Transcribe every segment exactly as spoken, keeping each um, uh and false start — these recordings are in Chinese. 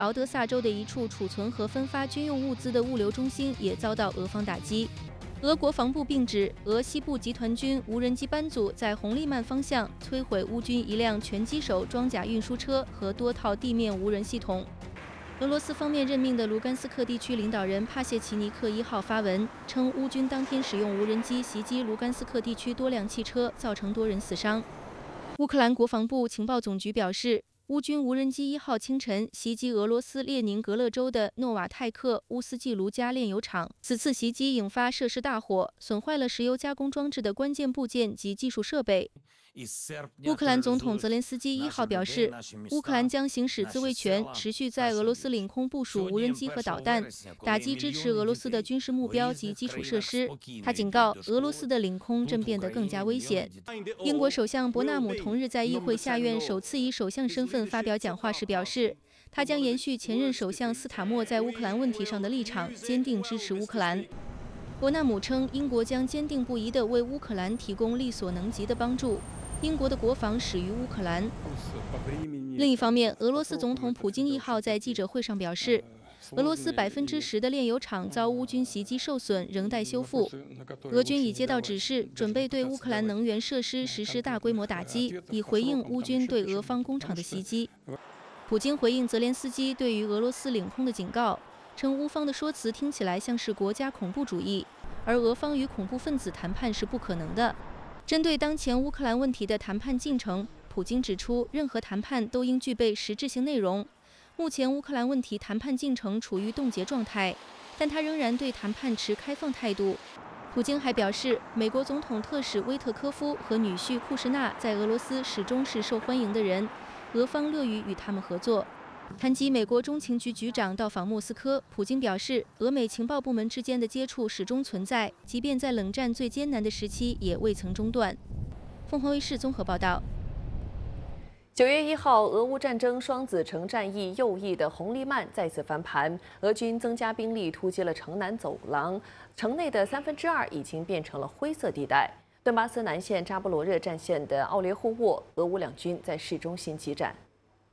敖德萨州的一处储存和分发军用物资的物流中心也遭到俄方打击。俄国防部并指，俄西部集团军无人机班组在红利曼方向摧毁乌军一辆拳击手装甲运输车和多套地面无人系统。俄罗斯方面任命的卢甘斯克地区领导人帕谢奇尼克一号发文称，乌军当天使用无人机袭击卢甘斯克地区多辆汽车，造成多人死伤。乌克兰国防部情报总局表示，乌军无人机一号清晨袭击俄罗斯列宁格勒州的诺瓦泰克乌斯季卢加炼油厂，此次袭击引发设施大火，损坏了石油加工装置的关键部件及技术设备。乌克兰总统泽连斯基一号表示，乌克兰将行使自卫权，持续在俄罗斯领空部署无人机和导弹，打击支持俄罗斯的军事目标及基础设施。他警告，俄罗斯的领空正变得更加危险。英国首相伯纳姆同日在议会下院首次以首相身份发表讲话时表示，他将延续前任首相斯塔默在乌克兰问题上的立场，坚定支持乌克兰。伯纳姆称，英国将坚定不移地为乌克兰提供力所能及的帮助。英国的国防始于乌克兰。另一方面，俄罗斯总统普京一号在记者会上表示，俄罗斯百分之十的炼油厂遭乌军袭击受损，仍待修复。俄军已接到指示，准备对乌克兰能源设施实施大规模打击，以回应乌军对俄方工厂的袭击。普京回应泽连斯基对于俄罗斯领空的警告，称乌方的说辞听起来像是国家恐怖主义，而俄方与恐怖分子谈判是不可能的。针对当前乌克兰问题的谈判进程，普京指出，任何谈判都应具备实质性内容。目前乌克兰问题谈判进程处于冻结状态，但他仍然对谈判持开放态度。普京还表示，美国总统特使威特科夫和女婿库什纳在俄罗斯始终是受欢迎的人，俄方乐于与他们合作。谈及美国中情局局长到访莫斯科，普京表示，俄美情报部门之间的接触始终存在，即便在冷战最艰难的时期也未曾中断。凤凰卫视综合报道。 九月一号，俄乌战争双子城战役右翼的红利曼再次翻盘，俄军增加兵力突击了城南走廊，城内的三分之二已经变成了灰色地带。顿巴斯南线扎波罗热战线的奥列霍沃，俄乌两军在市中心激战。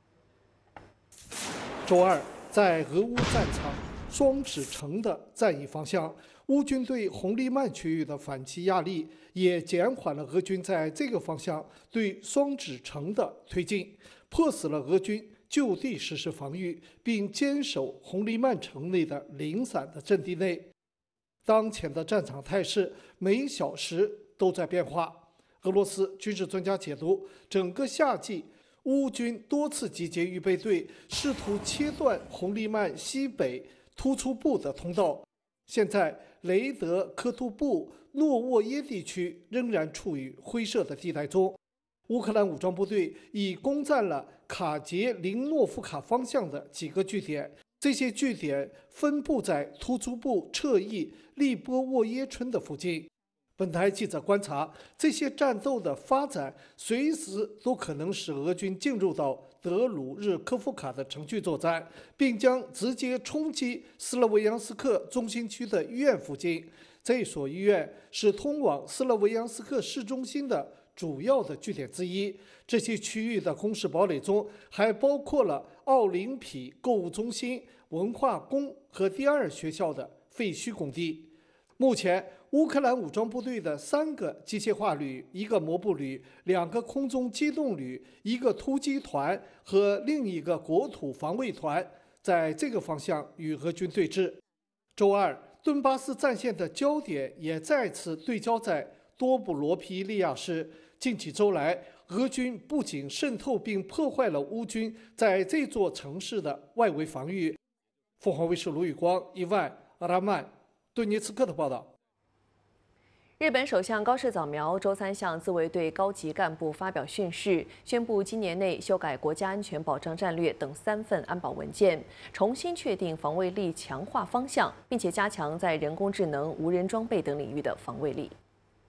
周二，在俄乌战场双子城的战役方向，乌军对红利曼区域的反击压力也减缓了俄军在这个方向对双子城的推进，迫使了俄军就地实施防御，并坚守红利曼城内的零散的阵地内。当前的战场态势每小时都在变化。俄罗斯军事专家解读，整个夏季乌军多次集结预备队，试图切断红利曼西北突出部的通道。现在，雷德科图布、诺沃耶地区仍然处于灰色的地带中。乌克兰武装部队已攻占了卡捷林诺夫卡方向的几个据点，这些据点分布在突出部侧翼利波沃耶村的附近。本台记者观察，这些战斗的发展随时都可能使俄军进入到德鲁日科夫卡的城区作战，并将直接冲击斯洛维扬斯克中心区的医院附近。这所医院是通往斯洛维扬斯克市中心的主要的据点之一。这些区域的工事堡垒中还包括了奥林匹购物中心、文化宫和第二学校的废墟工地。目前，乌克兰武装部队的三个机械化旅、一个摩步旅、两个空中机动旅、一个突击团和另一个国土防卫团在这个方向与俄军对峙。周二，顿巴斯战线的焦点也再次对焦在多布罗皮利亚市。近几周来，俄军不仅渗透并破坏了乌军在这座城市的外围防御。凤凰卫视卢宇光、伊万、阿拉曼、顿涅茨克的报道。 日本首相高市早苗周三向自卫队高级干部发表训示，宣布今年内修改国家安全保障战略等三份安保文件，重新确定防卫力强化方向，并且加强在人工智能、无人装备等领域的防卫力。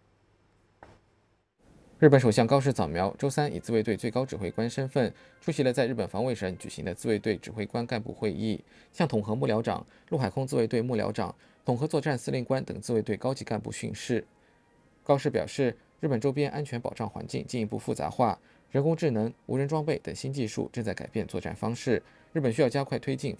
日本首相高市早苗周三以自卫队最高指挥官身份出席了在日本防卫省举行的自卫队指挥官干部会议，向统合幕僚长、陆海空自卫队幕僚长、统合作战司令官等自卫队高级干部训示。高市表示，日本周边安全保障环境进一步复杂化，人工智能、无人装备等新技术正在改变作战方式， 日本需要加快推进